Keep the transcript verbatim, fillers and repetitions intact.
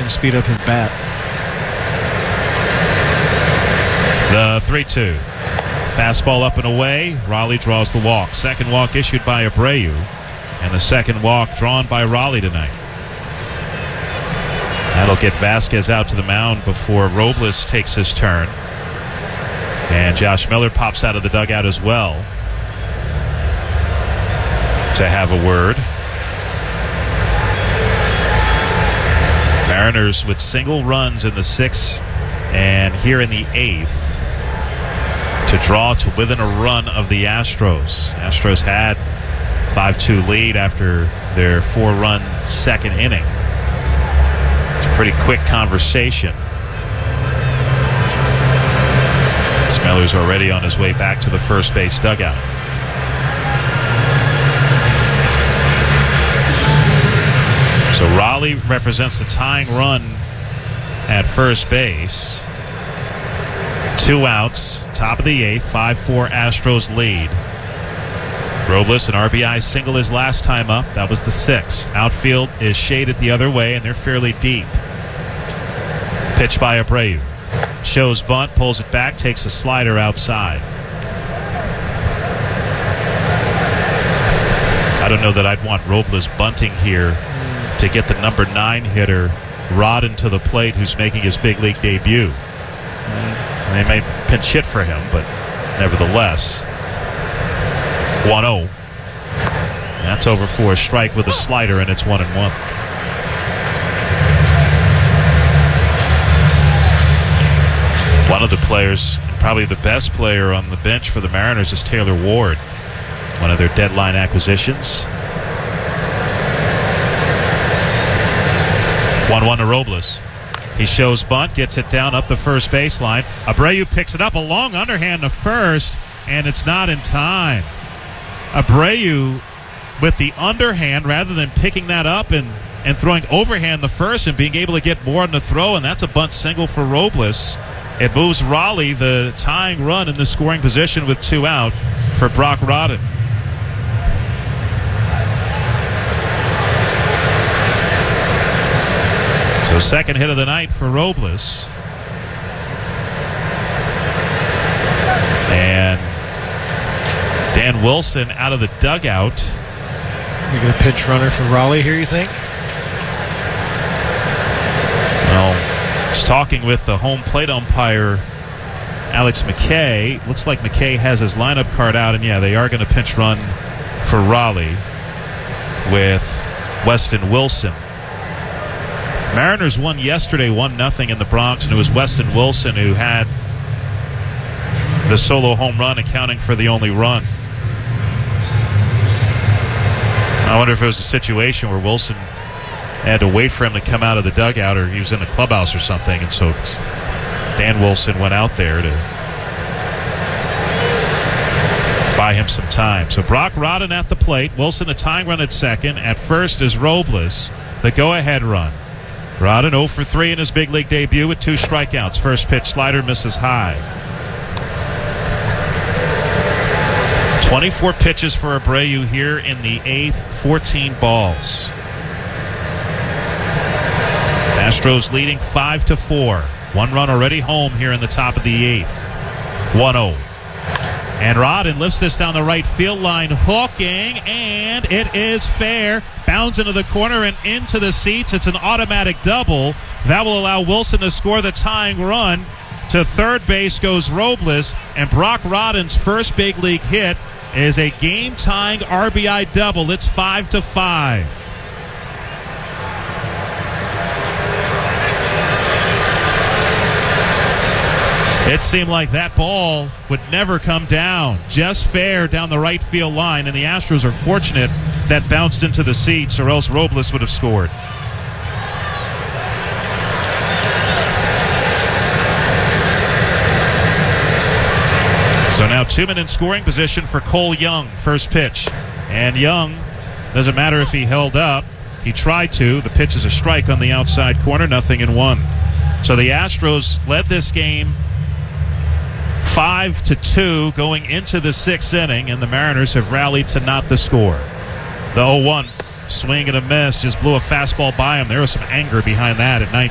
and speed up his bat. The three two. Fastball up and away. Raleigh draws the walk. Second walk issued by Abreu. And the second walk drawn by Raleigh tonight. That'll get Vasquez out to the mound before Robles takes his turn. And Josh Miller pops out of the dugout as well to have a word. Mariners with single runs in the sixth and here in the eighth to draw to within a run of the Astros. Astros had five two lead after their four-run second inning. It's a pretty quick conversation. As Miller's already on his way back to the first base dugout. So Raleigh represents the tying run at first base. Two outs, top of the eighth, five four Astros lead. Robles, an R B I single his last time up. That was the sixth. Outfield is shaded the other way, and they're fairly deep. Pitch by Abreu. Shows bunt, pulls it back, takes a slider outside. I don't know that I'd want Robles bunting here to get the number nine hitter, Rodden, to the plate, who's making his big league debut. They may pinch hit for him, but nevertheless, one oh. That's over for a strike with a slider, and it's one and one. One of the players, probably the best player on the bench for the Mariners, is Taylor Ward, one of their deadline acquisitions. one one to Robles. He shows bunt, gets it down up the first baseline. Abreu picks it up, a long underhand to first, and it's not in time. Abreu with the underhand rather than picking that up and, and throwing overhand the first and being able to get more on the throw, and that's a bunt single for Robles. It moves Raleigh, the tying run, in the scoring position with two out for Brock Rodden. So second hit of the night for Robles. And Dan Wilson out of the dugout. You got a pinch runner for Raleigh here, you think? Well, he's talking with the home plate umpire, Alex McKay. Looks like McKay has his lineup card out, and yeah, they are going to pinch run for Raleigh with Weston Wilson. Mariners won yesterday one nothing in the Bronx, and it was Weston Wilson who had the solo home run, accounting for the only run. I wonder if it was a situation where Wilson had to wait for him to come out of the dugout, or he was in the clubhouse or something, and so Dan Wilson went out there to buy him some time. So Brock Rodden at the plate. Wilson the tying run at second. At first is Robles, the go-ahead run. Rodden oh for three in his big league debut with two strikeouts. First pitch slider misses high. twenty-four pitches for Abreu here in the eighth, fourteen balls. Astros leading five to four. One run already home here in the top of the eighth. one oh. And Rodden lifts this down the right field line, hooking, and it is fair. Bounds into the corner and into the seats. It's an automatic double. That will allow Wilson to score the tying run. To third base goes Robles, and Brock Rodden's first big league hit is a game-tying R B I double. It's five to five. It seemed like that ball would never come down. Just fair down the right field line, and the Astros are fortunate that bounced into the seats, or else Robles would have scored. So now two men in scoring position for Cole Young. First pitch. And Young, doesn't matter if he held up. He tried to. The pitch is a strike on the outside corner. Nothing in one. So the Astros led this game five to two going into the sixth inning, and the Mariners have rallied to not the score. The oh one swing and a miss just blew a fastball by him. There was some anger behind that at nineteen.